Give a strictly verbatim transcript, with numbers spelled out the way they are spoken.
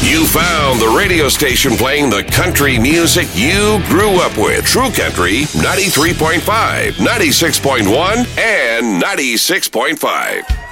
You found the radio station playing the country music you grew up with. True Country, ninety-three point five, ninety-six point one, and ninety-six point five.